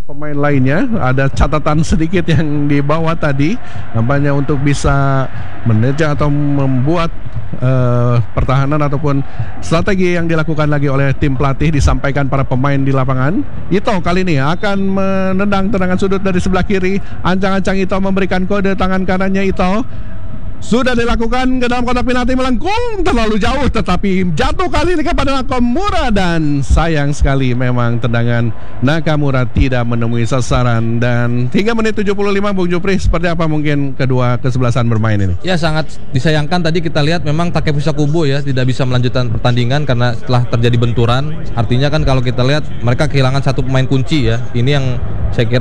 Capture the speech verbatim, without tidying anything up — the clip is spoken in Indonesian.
Pemain lainnya ada catatan sedikit yang dibawa tadi, nampaknya untuk bisa menerja atau membuat uh, pertahanan ataupun strategi yang dilakukan lagi oleh tim pelatih disampaikan para pemain di lapangan. Ito kali ini akan menendang tendangan sudut dari sebelah kiri. Ancang-ancang Ito memberikan kode tangan kanannya. Ito sudah dilakukan ke dalam kotak penalti, melengkung terlalu jauh tetapi jatuh kali ini kepada Nakamura, dan sayang sekali memang tendangan Nakamura tidak menemui sasaran. Dan hingga menit tujuh puluh lima, Bung Jupri, seperti apa mungkin kedua kesebelasan bermain ini? Ya, sangat disayangkan tadi kita lihat memang Takefusa Kubo ya tidak bisa melanjutkan pertandingan karena setelah terjadi benturan. Artinya kan kalau kita lihat mereka kehilangan satu pemain kunci ya. Ini yang saya kira